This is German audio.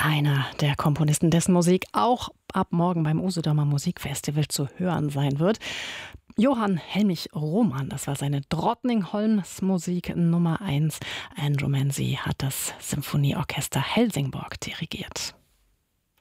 einer der Komponisten, dessen Musik auch ab morgen beim Usedomer Musikfestival zu hören sein wird. Johann Helmich Roman, das war seine Drottningholms Musik Nummer 1. Andrew Manzi hat das Symphonieorchester Helsingborg dirigiert.